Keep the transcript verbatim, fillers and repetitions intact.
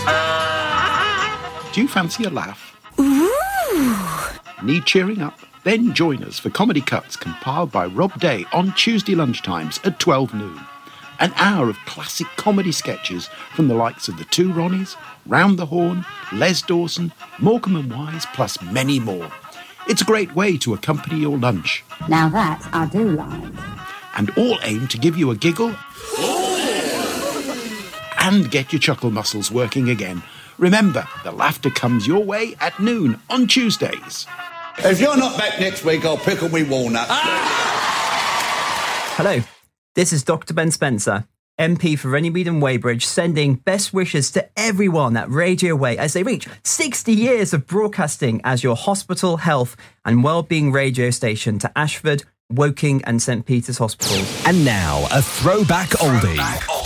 Do you fancy a laugh? Ooh. Need cheering up? Then join us for Comedy Cuts compiled by Rob Day on Tuesday lunchtimes at twelve noon. An hour of classic comedy sketches from the likes of the Two Ronnies, Round the Horn, Les Dawson, Morecambe and Wise, plus many more. It's a great way to accompany your lunch. Now that I do like. And all aim to give you a giggle and get your chuckle muscles working again. Remember, the laughter comes your way at noon on Tuesdays. If you're not back next week, I'll pickle me walnuts. Ah! Hello, this is Doctor Ben Spencer, M P for Runnymede and Weybridge, sending best wishes to everyone at Radio Way as they reach sixty years of broadcasting as your hospital, health and wellbeing radio station to Ashford, Woking and St Peter's Hospitals. And now, a throwback oldie.